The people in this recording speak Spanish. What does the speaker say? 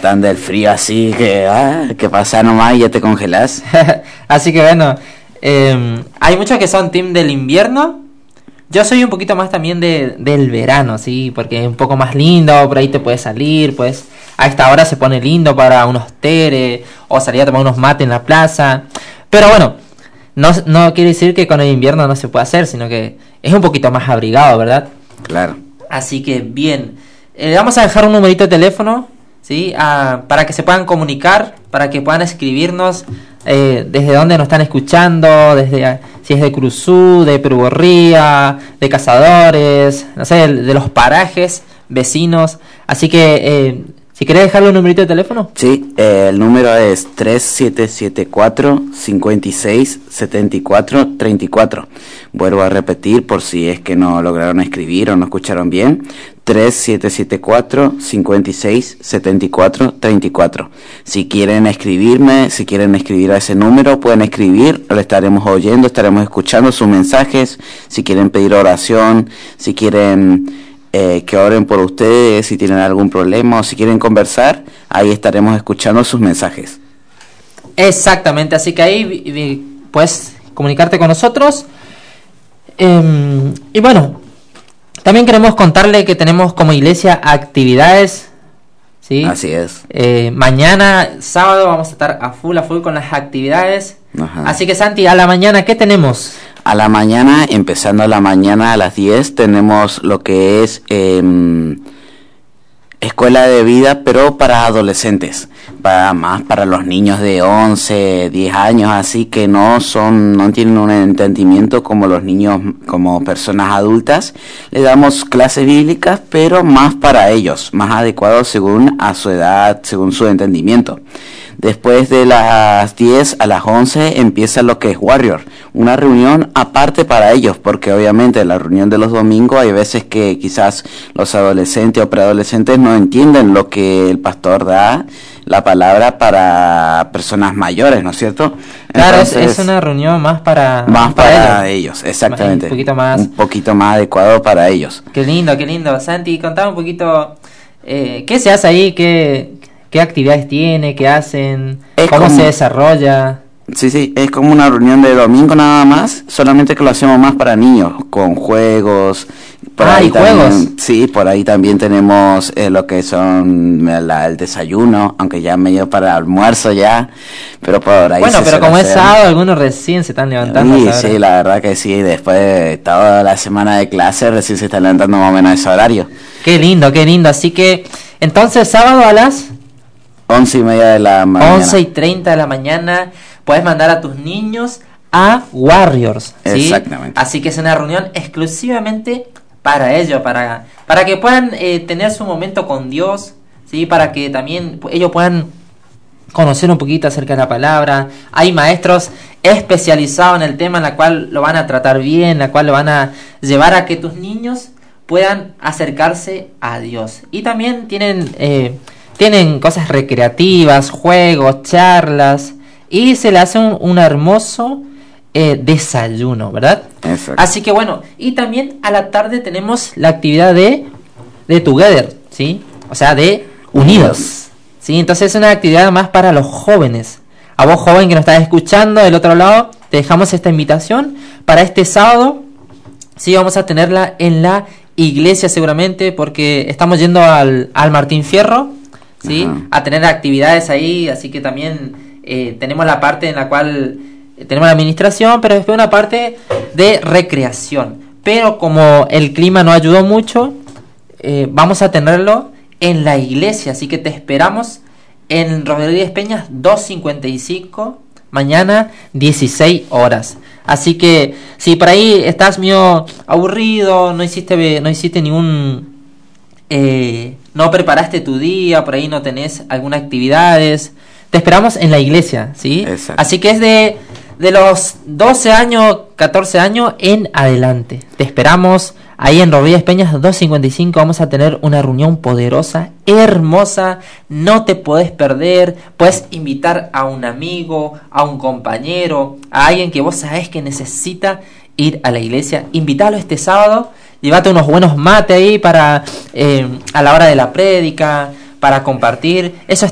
Tan del frío así que pasa nomás y ya te congelás. Así que bueno, hay muchos que son team del invierno. Yo soy un poquito más también del verano, ¿sí? Porque es un poco más lindo, por ahí te puedes salir, pues a esta hora se pone lindo para unos teres o salir a tomar unos mates en la plaza. Pero bueno, no quiere decir que con el invierno no se pueda hacer, sino que es un poquito más abrigado, ¿verdad? Claro. Así que bien, vamos a dejar un numerito de teléfono, ¿sí? Para que se puedan comunicar, para que puedan escribirnos desde dónde nos están escuchando, desde si es de Cruzú, de Perugorría, de Cazadores, no sé, de los parajes vecinos. Así que si querés dejarle un numerito de teléfono. Sí, el número es 3774-5674-34. Vuelvo a repetir por si es que no lograron escribir o no escucharon bien. 3774-5674-34. Si quieren escribirme, si quieren escribir a ese número, pueden escribir, lo estaremos oyendo, estaremos escuchando sus mensajes. Si quieren pedir oración, si quieren que oren por ustedes, si tienen algún problema o si quieren conversar, ahí estaremos escuchando sus mensajes. Exactamente, así que ahí puedes comunicarte con nosotros. Y bueno, también queremos contarle que tenemos como iglesia actividades, ¿sí? Así es. Mañana, sábado, vamos a estar a full con las actividades. Ajá. Así que Santi, a la mañana, ¿qué tenemos? A la mañana, empezando a la mañana a las 10, tenemos lo que es escuela de vida, pero para adolescentes, para los niños de 11, 10 años, así que no tienen un entendimiento como los niños, como personas adultas. Le damos clases bíblicas, pero más para ellos, más adecuados según a su edad, según su entendimiento. Después de las 10 a las 11 empieza lo que es Warrior, una reunión aparte para ellos, porque obviamente la reunión de los domingos hay veces que quizás los adolescentes o preadolescentes no entienden lo que el pastor da, la palabra para personas mayores, ¿no es cierto? Claro, Entonces, es una reunión más para ellos, exactamente. Un poquito más adecuado para ellos. Qué lindo. Santi, contame un poquito, ¿qué se hace ahí? ¿Qué actividades tiene? ¿Qué hacen? ¿Cómo se desarrolla? Sí, es como una reunión de domingo nada más, solamente que lo hacemos más para niños, con juegos. ¿Y juegos? Sí, por ahí también tenemos lo que son el desayuno, aunque ya medio para almuerzo ya, pero por ahí. Bueno, pero como es sábado, algunos recién se están levantando. Sí, la verdad que sí, después de toda la semana de clase recién se están levantando más o menos a ese horario. Qué lindo, así que, entonces sábado a las 11:30 de la mañana. 11:30 de la mañana, puedes mandar a tus niños a Warriors, ¿sí? Exactamente. Así que es una reunión exclusivamente para ellos, para que puedan tener su momento con Dios, ¿sí? Para que también ellos puedan conocer un poquito acerca de la palabra. Hay maestros especializados en el tema, en la cual lo van a tratar bien, en la cual lo van a llevar a que tus niños puedan acercarse a Dios. Y también tienen cosas recreativas, juegos, charlas, y se le hace un hermoso desayuno, ¿verdad? Exacto. Así que bueno, y también a la tarde tenemos la actividad de Together, ¿sí? O sea, de Unidos, ¿sí? Entonces es una actividad más para los jóvenes. A vos, joven que nos estás escuchando del otro lado, te dejamos esta invitación para este sábado. Sí, vamos a tenerla en la iglesia seguramente, porque estamos yendo al Martín Fierro, ¿sí? Ajá. A tener actividades ahí, así que también tenemos la parte en la cual tenemos la administración, pero después una parte de recreación. Pero como el clima no ayudó mucho, vamos a tenerlo en la iglesia, así que te esperamos en Rodríguez Peñas 255, mañana 16 horas. Así que si por ahí estás medio aburrido, no hiciste ningún no preparaste tu día, por ahí no tenés algunas actividades, te esperamos en la iglesia, ¿sí? Exacto. Así que es de los 12 años, 14 años en adelante. Te esperamos ahí en Rodríguez Peñas 255. Vamos a tener una reunión poderosa, hermosa. No te podés perder. Puedes invitar a un amigo, a un compañero, a alguien que vos sabés que necesita ir a la iglesia. Invítalo este sábado. Llévate unos buenos mates ahí para a la hora de la prédica, para compartir. Eso